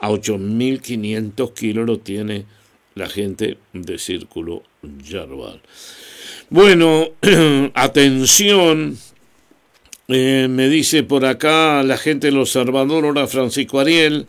a 8.500 kilos lo tiene la gente de Círculo Yerbal. Bueno, atención, me dice por acá la gente del Observador, ahora Francisco Ariel,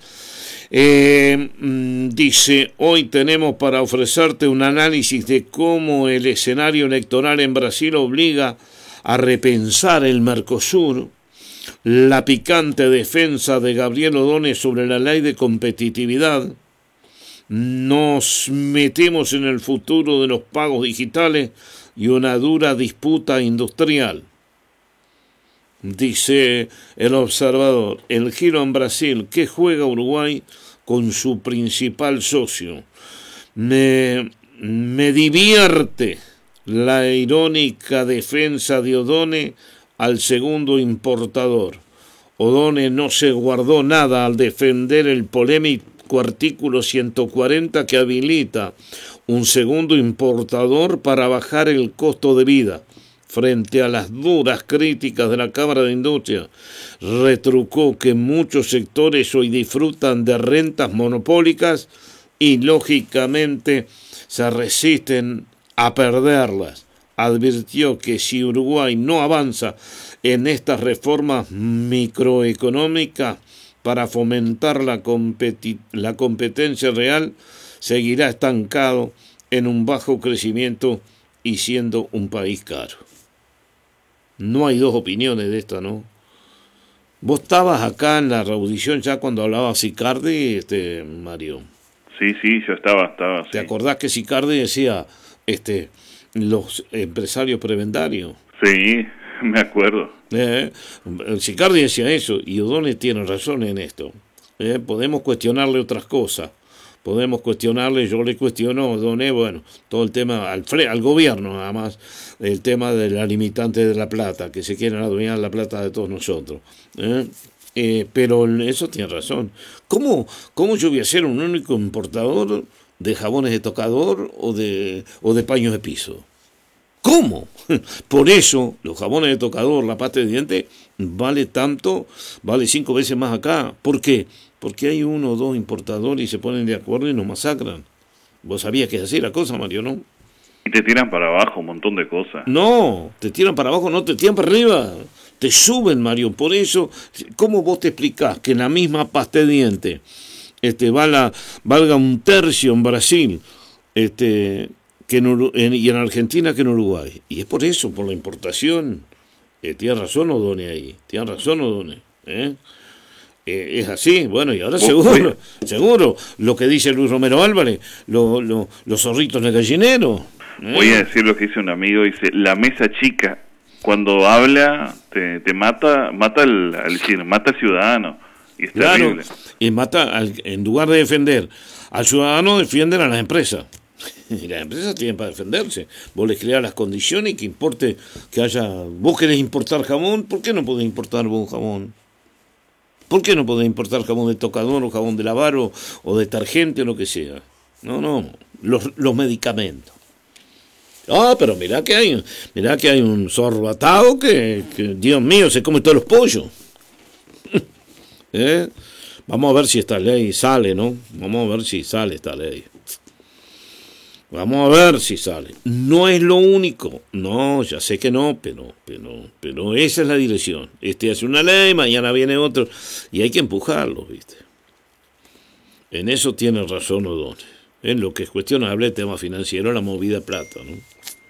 dice, hoy tenemos para ofrecerte un análisis de cómo el escenario electoral en Brasil obliga a repensar el Mercosur, la picante defensa de Gabriel O'Donnell sobre la ley de competitividad, nos metemos en el futuro de los pagos digitales y una dura disputa industrial. Dice el Observador, el giro en Brasil, ¿qué juega Uruguay con su principal socio? Me divierte la irónica defensa de O'Donnell al segundo importador. O'Donnell no se guardó nada al defender el polémico artículo 140 que habilita un segundo importador para bajar el costo de vida. Frente a las duras críticas de la Cámara de Industria, retrucó que muchos sectores hoy disfrutan de rentas monopólicas y lógicamente se resisten a perderlas. Advirtió que si Uruguay no avanza en estas reformas microeconómicas para fomentar la competencia real, seguirá estancado en un bajo crecimiento y siendo un país caro. No hay dos opiniones de esta, ¿no? Vos estabas acá en la reaudición ya cuando hablaba Sicardi, Mario. Sí, yo estaba. ¿Te acordás que Sicardi decía, los empresarios prebendarios? Sí, me acuerdo. Sicardi decía eso, y O'Donnell tiene razón en esto. Podemos cuestionarle otras cosas. Yo le cuestiono a O'Donnell, bueno, todo el tema al gobierno nada más, el tema de la limitante de la plata, que se quieren adueñar la plata de todos nosotros. Pero eso tiene razón. ¿Cómo yo voy a ser un único importador de jabones de tocador o de paños de piso? ¿Cómo? Por eso los jabones de tocador, la pasta de diente, vale 5 veces más acá. ¿Por qué? Porque hay 1 o 2 importadores y se ponen de acuerdo y nos masacran. Vos sabías que es así la cosa, Mario, ¿no? Y te tiran para abajo un montón de cosas. No, te tiran para abajo, no, te tiran para arriba. Te suben, Mario. Por eso, ¿cómo vos te explicás que en la misma pasta de diente valga 1/3 en Brasil y en Argentina que en Uruguay? Y es por eso, por la importación. Tiene razón O'Donnell ahí. Es así, bueno, y ahora seguro, lo que dice Luis Romero Álvarez, los zorritos de gallinero. Voy a decir lo que dice un amigo, dice, la mesa chica, cuando habla, te mata al ciudadano, y es terrible. Y en lugar de defender al ciudadano, defienden a las empresas. Y las empresas tienen para defenderse. Vos les creás las condiciones que importe que haya... Vos querés importar jamón, ¿por qué no podés importar vos jamón? ¿Por qué no podés importar jabón de tocador o jabón de lavar o detergente o lo que sea? No, los medicamentos. Pero mirá que hay un zorro atado que Dios mío, se come todos los pollos. Vamos a ver si esta ley sale, ¿no? Vamos a ver si sale esta ley. Vamos a ver si sale. No es lo único. No, ya sé que no, pero esa es la dirección. Hace una ley, mañana viene otro. Y hay que empujarlo, ¿viste? En eso tiene razón O'Donnell. En lo que es cuestionable el tema financiero, la movida de plata, ¿no?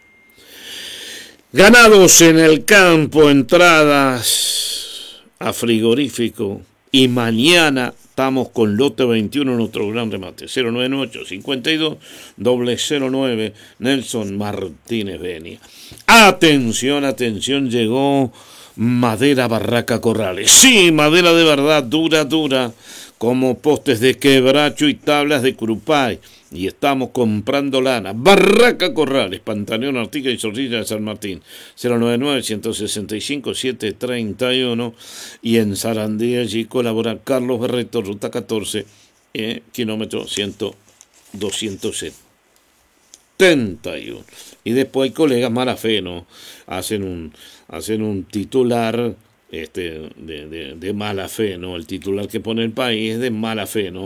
Ganados en el campo, entradas a frigorífico. Y mañana estamos con lote 21 en nuestro gran remate. 098-52-009 Nelson Martínez Benia. Atención, llegó madera Barraca Corrales. Sí, madera de verdad, dura, como postes de quebracho y tablas de Curupay. Y estamos comprando lana. Barraca Corrales, Pantaleón, Artigas y Zorrilla de San Martín. 099-165-731. Y en Sarandí allí colabora Carlos Berreto, ruta 14, kilómetro 271. Y después hay colegas mala fe, ¿no? Hacen un titular de mala fe, ¿no? El titular que pone el país es de mala fe, ¿no?